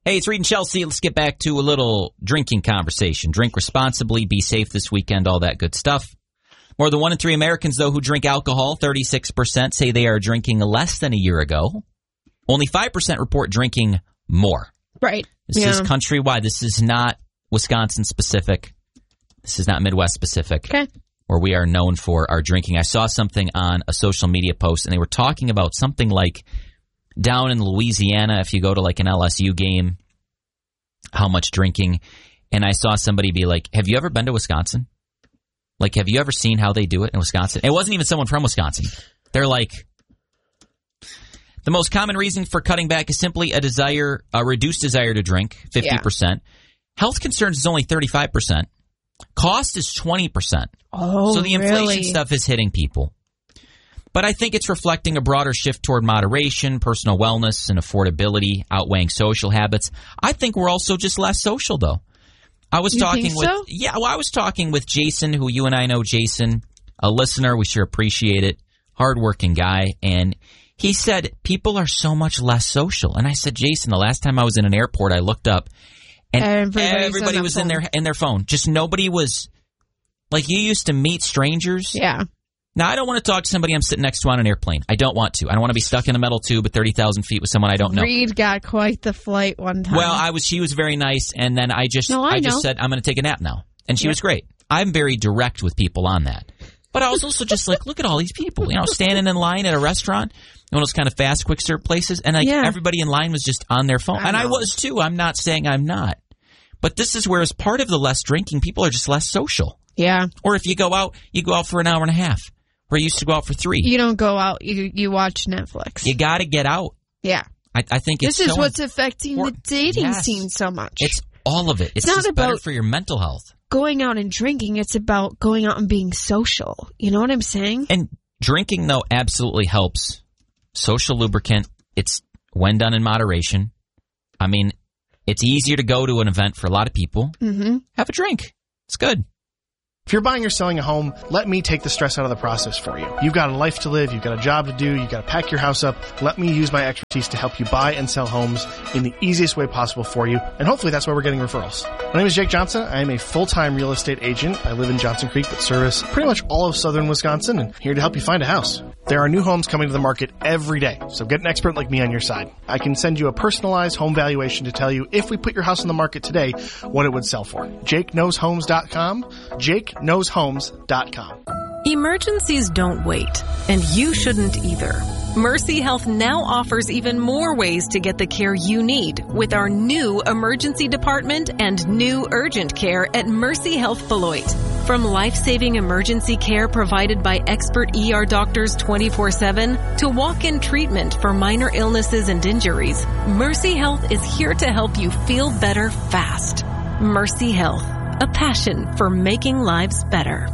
Hey, it's Reed and Chelsea. Let's get back to a little drinking conversation. Drink responsibly, be safe this weekend, all that good stuff. More than 1 in 3 Americans, though, who drink alcohol, 36%, say they are drinking less than a year ago. Only 5% report drinking more. Right. This is countrywide. This is not Wisconsin-specific. This is not Midwest-specific. Okay. Where we are known for our drinking. I saw something on a social media post, and they were talking about something like down in Louisiana, if you go to like an LSU game, how much drinking. And I saw somebody be like, have you ever been to Wisconsin? Like, have you ever seen how they do it in Wisconsin? It wasn't even someone from Wisconsin. They're like, the most common reason for cutting back is simply a reduced desire to drink, 50%. Yeah. Health concerns is only 35%. Cost is 20%. Oh, so the inflation really? stuff is hitting people. But I think it's reflecting a broader shift toward moderation, personal wellness, and affordability, outweighing social habits. I think we're also just less social, though. I was talking with Jason, who you and I know Jason, a listener. We sure appreciate it. Hardworking guy. And he said people are so much less social. And I said, Jason, the last time I was in an airport, I looked up and everybody was in their phone. Just nobody was like you used to meet strangers. Yeah. Now, I don't want to talk to somebody I'm sitting next to on an airplane. I don't want to. I don't want to be stuck in a metal tube at 30,000 feet with someone I don't know. Reed got quite the flight one time. Well, she was very nice, and then I just said, I'm going to take a nap now. And she was great. I'm very direct with people on that. But I was also just like, look at all these people, standing in line at a restaurant, one of those kind of fast, quick serve places, and everybody in line was just on their phone. And I was too. I'm not saying I'm not. But this is where, as part of the less drinking, people are just less social. Yeah. Or if you go out for an hour and a half. Where you used to go out for 3. You don't go out. You watch Netflix. You got to get out. Yeah. I think it's this is what's affecting the dating scene so much. It's all of it. It's not just better for your mental health. Going out and drinking. It's about going out and being social. You know what I'm saying? And drinking, though, absolutely helps. Social lubricant. It's when done in moderation. I mean, it's easier to go to an event for a lot of people. Mm-hmm. Have a drink. It's good. If you're buying or selling a home, let me take the stress out of the process for you. You've got a life to live, you've got a job to do, you've got to pack your house up. Let me use my expertise to help you buy and sell homes in the easiest way possible for you, and hopefully that's why we're getting referrals. My name is Jake Johnson. I am a full-time real estate agent. I live in Johnson Creek, but service pretty much all of southern Wisconsin, and here to help you find a house. There are new homes coming to the market every day, so get an expert like me on your side. I can send you a personalized home valuation to tell you if we put your house on the market today, what it would sell for. JakeKnowsHomes.com, JakeKnowsHomes.com. Emergencies don't wait, and you shouldn't either. Mercy Health now offers even more ways to get the care you need with our new emergency department and new urgent care at Mercy Health Beloit. From life-saving emergency care provided by expert ER doctors 24/7 to walk-in treatment for minor illnesses and injuries, Mercy Health is here to help you feel better fast. Mercy Health, a passion for making lives better.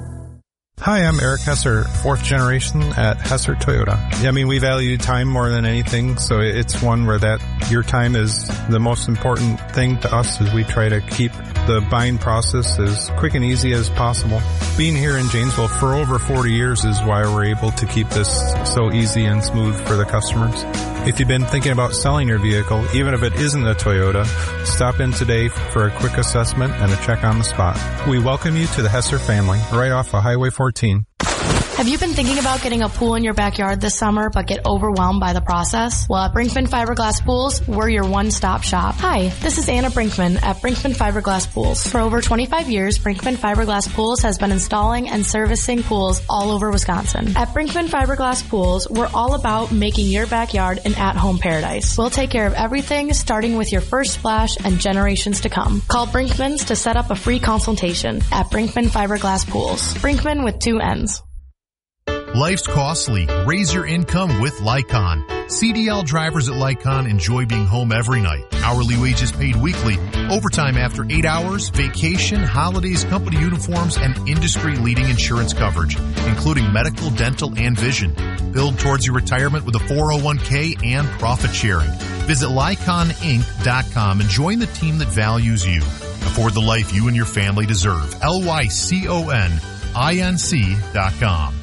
Hi, I'm Eric Hesser, 4th generation at Hesser Toyota. I mean, we value time more than anything, so it's one where your time is the most important thing to us as we try to keep the buying process as quick and easy as possible. Being here in Janesville for over 40 years is why we're able to keep this so easy and smooth for the customers. If you've been thinking about selling your vehicle, even if it isn't a Toyota, stop in today for a quick assessment and a check on the spot. We welcome you to the Hesser family, right off of Highway 14. Have you been thinking about getting a pool in your backyard this summer but get overwhelmed by the process? Well, at Brinkman Fiberglass Pools, we're your one-stop shop. Hi, this is Anna Brinkman at Brinkman Fiberglass Pools. For over 25 years, Brinkman Fiberglass Pools has been installing and servicing pools all over Wisconsin. At Brinkman Fiberglass Pools, we're all about making your backyard an at-home paradise. We'll take care of everything, starting with your first splash and generations to come. Call Brinkman's to set up a free consultation at Brinkman Fiberglass Pools. Brinkman with 2 N's. Life's costly. Raise your income with Lycon. CDL drivers at Lycon enjoy being home every night. Hourly wages paid weekly, overtime after 8 hours, vacation, holidays, company uniforms, and industry-leading insurance coverage, including medical, dental, and vision. Build towards your retirement with a 401k and profit sharing. Visit LyconInc.com and join the team that values you. Afford the life you and your family deserve. LYCONINC.com.